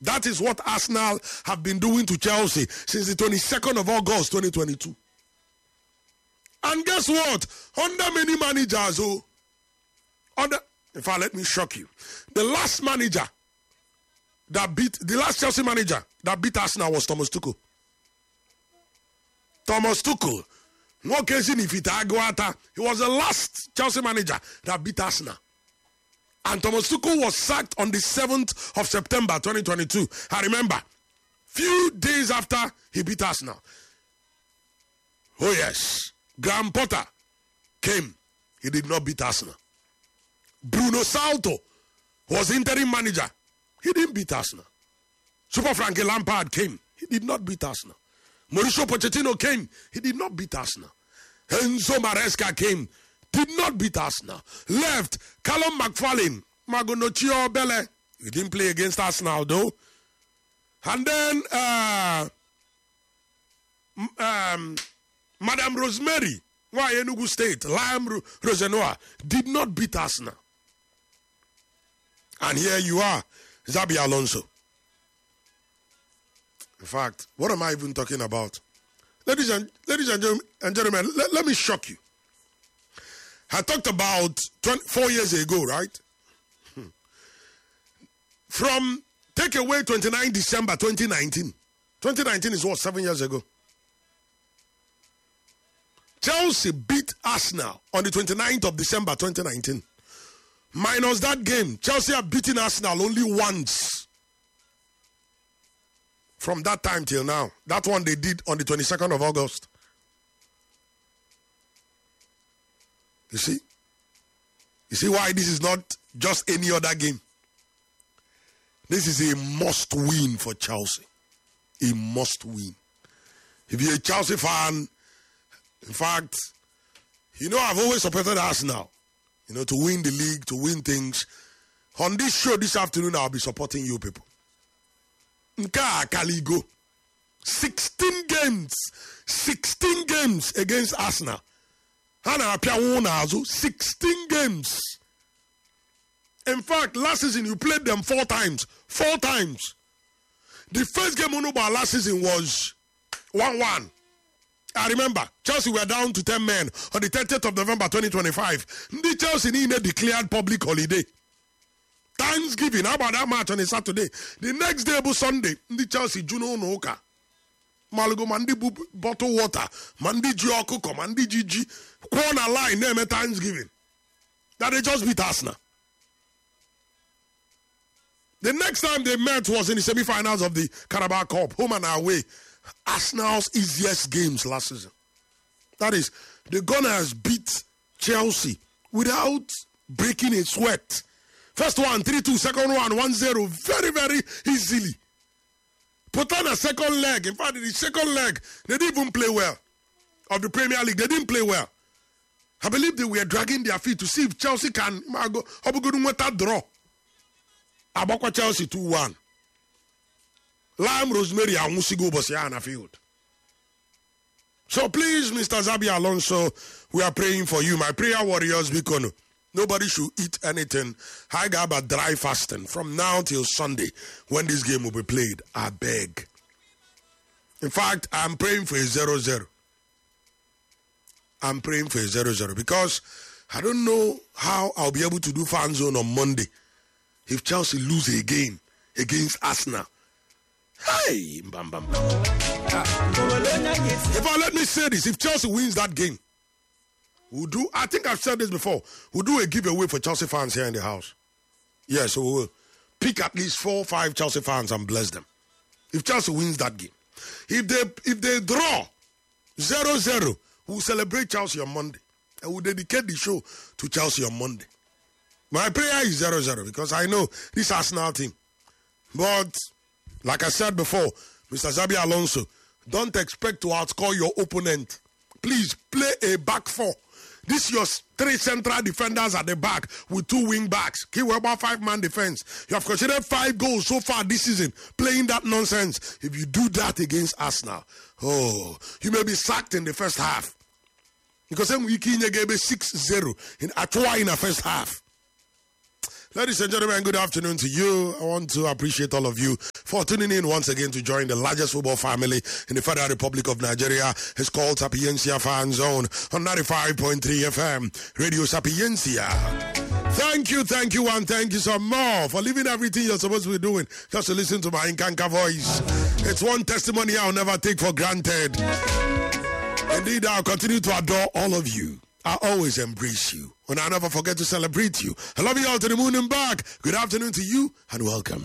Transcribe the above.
That is what Arsenal have been doing to Chelsea since the 22nd of August 2022. And guess what? Under many managers, in fact, let me shock you. The last Chelsea manager that beat Arsenal was Thomas Tuchel. Thomas Tuchel. He was the last Chelsea manager that beat Arsenal. And Thomas Tuchel was sacked on the 7th of September 2022. I remember, few days after he beat Arsenal. Oh yes, Graham Potter came. He did not beat Arsenal. Bruno Salto was interim manager. He didn't beat Arsenal. Super Frankie Lampard came. He did not beat Arsenal. Mauricio Pochettino came. He did not beat Arsenal. Enzo Maresca came. Did not beat Arsenal. Left. Callum McFarlane. Magonochio Bele. He didn't play against Arsenal though. And then Madame Rosemary. Why Enugu State? Liam Rosenoa. Did not beat Arsenal. And here you are. Xabi Alonso. In fact, what am I even talking about? Ladies and gentlemen, let me shock you. I talked about 4 years ago, right? From take away 29 December 2019. 2019 is what, 7 years ago? Chelsea beat Arsenal on the 29th of December 2019. Minus that game, Chelsea have beaten Arsenal only once. From that time till now. That one they did on the 22nd of August. You see? You see why this is not just any other game? This is a must win for Chelsea. A must win. If you're a Chelsea fan, in fact, I've always supported Arsenal. To win the league, to win things. On this show this afternoon, I'll be supporting you people. Nka Kaligo. 16 games against Arsenal. 16 games. In fact, last season you played them 4 times. 4 times. The first game last season was 1-1. I remember, Chelsea were down to 10 men on the 30th of November 2025. The Chelsea need a declared public holiday. Thanksgiving, how about that match on a Saturday? The next day, Sunday, the Chelsea, Juno Noka. Malago Mandi bottle water, Mandi Gioko, Mandi Gigi, corner line, name at Thanksgiving. That they just beat Arsenal. The next time they met was in the semi-finals of the Carabao Cup, home and away. Arsenal's easiest games last season. That is, the Gunners beat Chelsea without breaking a sweat. First one, 3-2. Second one, 1-0. Very, very easily. Put on a second leg. In fact, in the second leg, they didn't even play well. Of the Premier League, they didn't play well. I believe they were dragging their feet to see if Chelsea can draw. Abakwa Chelsea 2-1. Liam Rosemary and Musigo Bosiana field. So please, Mr. Xabi Alonso, we are praying for you. My prayer warriors, Bikono. Nobody should eat anything. I got about dry fasting from now till Sunday when this game will be played. I beg. In fact, I'm praying for a 0-0. I'm praying for a 0-0 because I don't know how I'll be able to do fan zone on Monday if Chelsea lose again against Arsenal. Hey, bam, bam, bam. Let me say this. If Chelsea wins that game, we'll do, I think I've said this before, we'll do a giveaway for Chelsea fans here in the house. Yes, we will pick at least 4 or 5 Chelsea fans and bless them. If Chelsea wins that game. If they draw 0-0, we'll celebrate Chelsea on Monday. And we'll dedicate the show to Chelsea on Monday. My prayer is 0-0 because I know this Arsenal team. But like I said before, Mr. Xabi Alonso, don't expect to outscore your opponent. Please play a back 4. This is your 3 central defenders at the back with 2 wing backs. Keep about 5-man defense. You have considered 5 goals so far this season playing that nonsense. If you do that against Arsenal, you may be sacked in the first half. Because then we gave 6-0 in the first half. Ladies and gentlemen, good afternoon to you. I want to appreciate all of you for tuning in once again to join the largest football family in the Federal Republic of Nigeria. It's called Sapiencia Fan Zone on 95.3 FM, Radio Sapiencia. Thank you, and thank you so more for leaving everything you're supposed to be doing just to listen to my Nkanka voice. It's one testimony I'll never take for granted. Indeed, I'll continue to adore all of you. I always embrace you, and I'll never forget to celebrate you. I love you all to the moon and back. Good afternoon to you, and welcome.